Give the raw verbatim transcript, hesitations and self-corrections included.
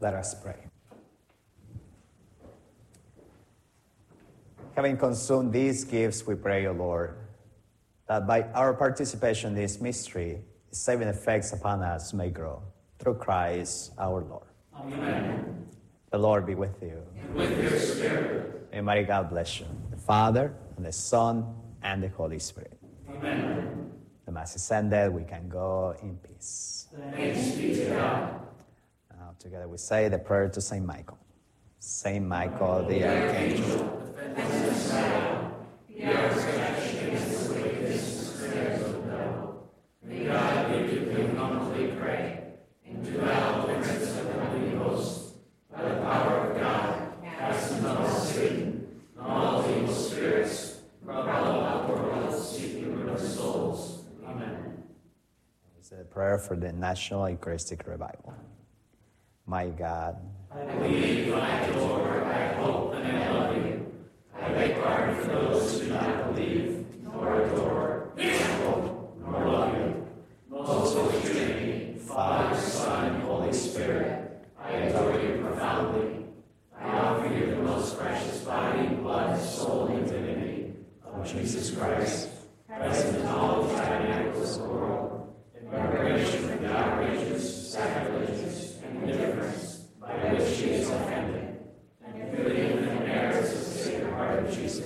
Let us pray. Having consumed these gifts, we pray, O Lord, that by our participation in this mystery, its saving effects upon us may grow. Through Christ our Lord. Amen. The Lord be with you. And with your spirit. May Almighty God bless you, the Father, and the Son, and the Holy Spirit. Amen. The Mass is ended. We can go in peace. Thanks be to God. Now together we say the prayer to Saint Michael. Saint Michael, the Archangel, defend us now. Be our protection against the wickedness and snares of the devil. May God give you whom humbly pray, and do out the prince of the Holy Ghost, by the power of God, cast into all Satan, and all evil spirits, from all the world, seeking the souls. Amen. It's a prayer for the National Eucharistic Revival. My God, I believe, I adore, I hope, and I love you. I beg pardon for those who do not believe, nor adore, nor hope, nor love you. Most Holy Trinity, Father, Son, and Holy Spirit, I adore you profoundly. I offer you the most precious body, blood, soul, and divinity of Jesus Christ, present in all the tabernacles of the world, in reparation for the outrages, sacrileges, and indifference by which he is offended, and through the infinite merits of the Sacred Heart of Jesus